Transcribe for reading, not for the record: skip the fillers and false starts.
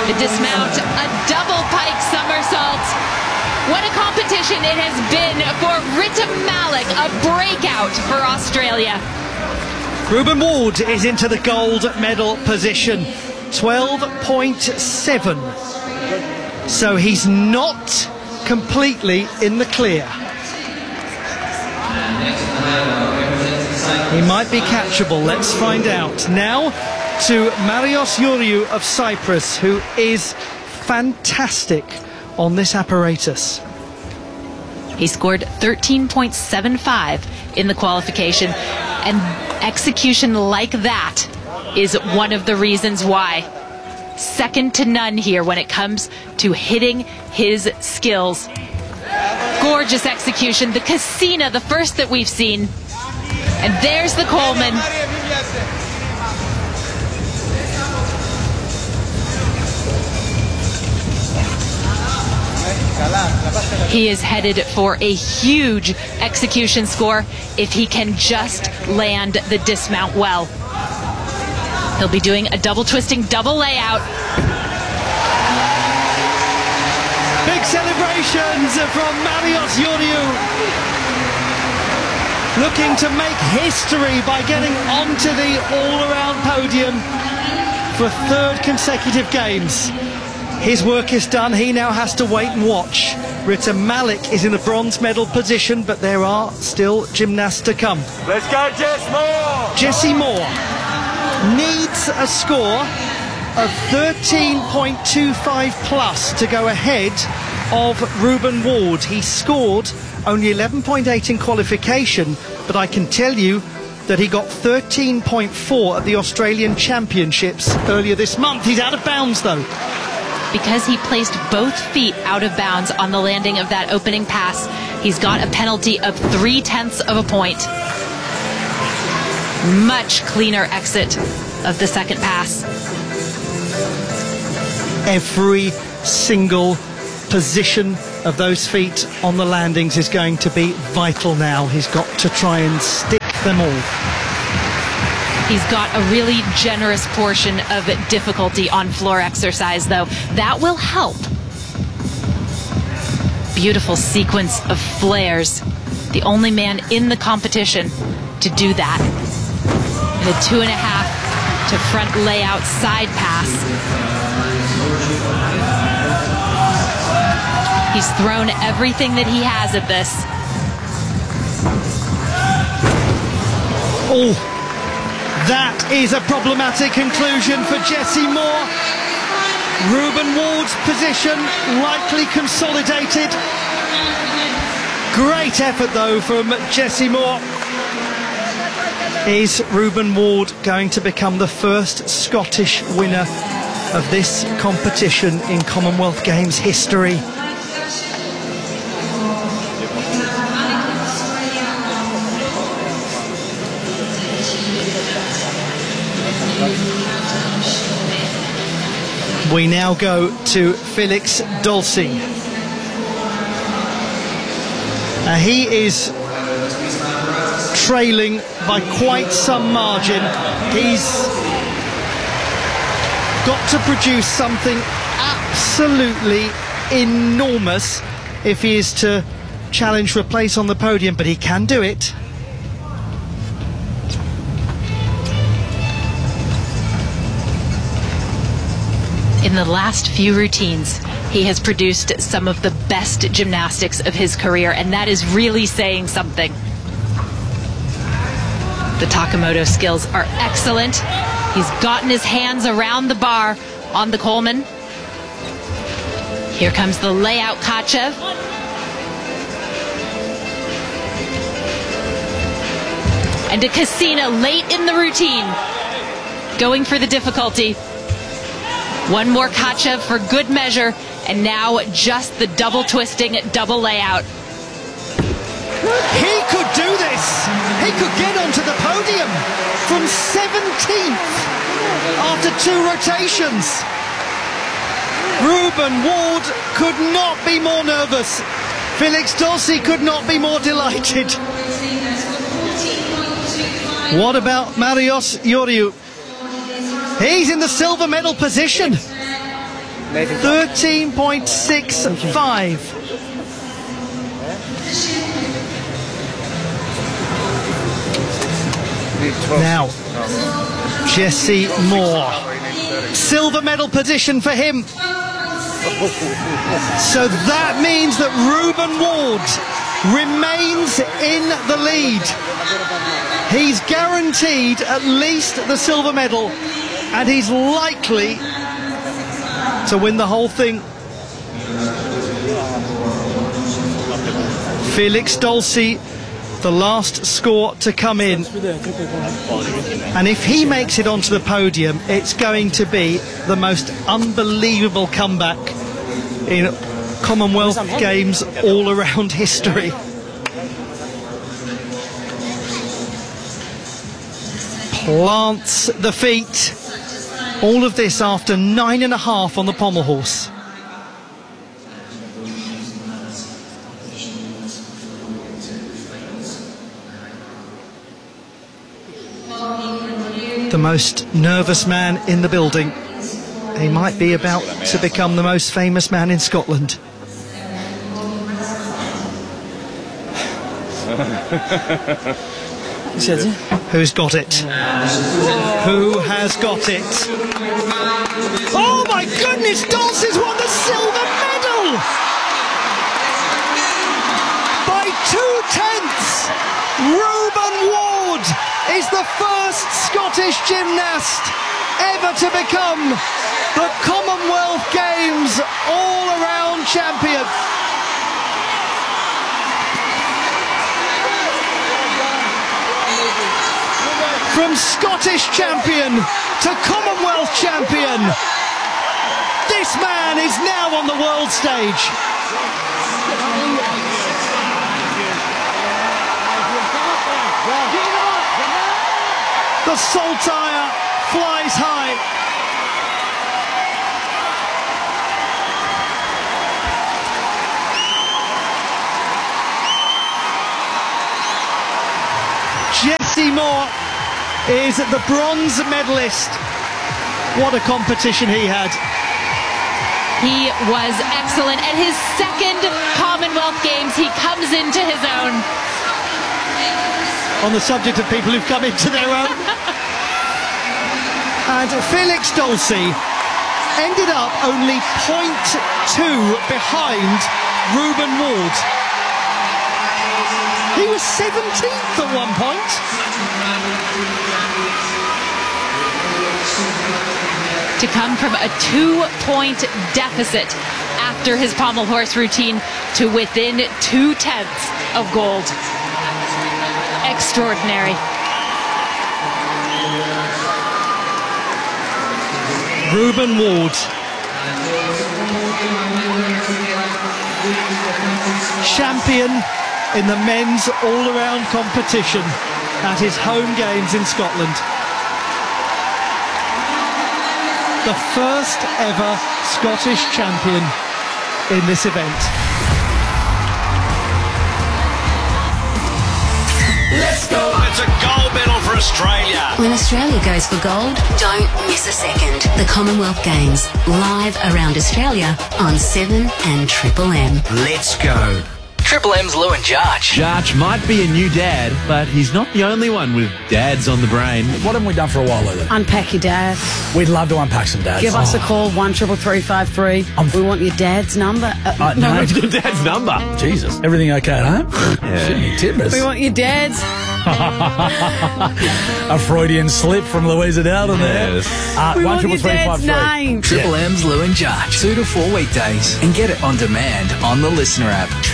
The dismount, a double pike somersault. What a competition it has been for Ritam Malik, a breakout for Australia. Ruben Ward is into the gold medal position, 12.7. So he's not completely in the clear. He might be catchable, let's find out. Now to Marios Ioriou of Cyprus, who is fantastic on this apparatus. He scored 13.75 in the qualification, and execution like that is one of the reasons why. Second to none here when it comes to hitting his skills. Gorgeous execution, the Cassina, the first that we've seen. And there's the Coleman. He is headed for a huge execution score if he can just land the dismount well. He'll be doing a double twisting, double layout. Big celebrations from Marios Ioriou. Looking to make history by getting onto the all-around podium for third consecutive games. His work is done, he now has to wait and watch. Ritam Malik is in a bronze medal position, but there are still gymnasts to come. Let's go, Jess Moore! Jessie Moore needs a score of 13.25 plus to go ahead of Ruben Ward. He scored only 11.8 in qualification, but I can tell you that he got 13.4 at the Australian Championships earlier this month. He's out of bounds though. Because he placed both feet out of bounds on the landing of that opening pass, he's got a penalty of 0.3 of a point. Much cleaner exit of the second pass. Every single position of those feet on the landings is going to be vital now. He's got to try and stick them all. He's got a really generous portion of difficulty on floor exercise, though. That will help. Beautiful sequence of flares. The only man in the competition to do that. And a 2.5 to front layout side pass. He's thrown everything that he has at this. Oh, that is a problematic conclusion for Jessie Moore. Ruben Ward's position likely consolidated. Great effort though from Jessie Moore. Is Ruben Ward going to become the first Scottish winner of this competition in Commonwealth Games history? We now go to Felix Dolci. He is trailing by quite some margin. He's got to produce something absolutely enormous if he is to challenge for a place on the podium, but he can do it. In the last few routines, he has produced some of the best gymnastics of his career, and that is really saying something. The Takemoto skills are excellent. He's gotten his hands around the bar on the Coleman. Here comes the layout Kachev. And a Cassina late in the routine, going for the difficulty. One more Kachev for good measure, and now just the double twisting, double layout. He could do this. He could get onto the podium from 17th after 2 rotations. Ruben Ward could not be more nervous. Felix Dolci could not be more delighted. What about Marios Ioriou? He's in the silver medal position. 13.65. Now, Jesse Moore. Silver medal position for him. So that means that Ruben Ward remains in the lead. He's guaranteed at least the silver medal, and he's likely to win the whole thing. Felix Dolci, the last score to come in, and if he makes it onto the podium, it's going to be the most unbelievable comeback in Commonwealth Games all around history. Plants the feet. All of this after 9.5 on the pommel horse. The most nervous man in the building. He might be about to become the most famous man in Scotland. Who's got it? Who has got it? Oh my goodness, Dolci's won the silver medal! By 2/10, Ruben Ward is the first Scottish gymnast ever to become the Commonwealth Games all-around champion. From Scottish champion to Commonwealth champion, this man is now on the world stage. The Saltire flies high. Jesse Moore is the bronze medalist. What a competition he had. He was excellent. At his second Commonwealth Games, he comes into his own. On the subject of people who've come into their own. And Felix Dolci ended up only 0.2 behind Ruben Ward. He was 17th at one point. To come from a 2-point deficit after his pommel horse routine to within 2/10 of gold. Extraordinary. Ruben Ward. Champion in the men's all-around competition at his home games in Scotland. The first ever Scottish champion in this event. Let's go! It's a gold medal for Australia. When Australia goes for gold, don't miss a second. The Commonwealth Games, live around Australia on 7 and Triple M. Let's go. Triple M's Lou and Jarch. Jarch might be a new dad, but he's not the only one with dads on the brain. What haven't we done for a while, Lulu? Unpack your dad. We'd love to unpack some dads. Give us a call, 133353. We want your dad's number. No. Your dad's number. Jesus. Everything okay at home? Yeah. Shouldn't be tippers. We want your dad's. A Freudian slip from Louisa Dowden there. Yes. We want your dad's 133353. name. Triple M's Lou and Jarch. 2 to 4 weekdays. And get it on demand on the Listener app.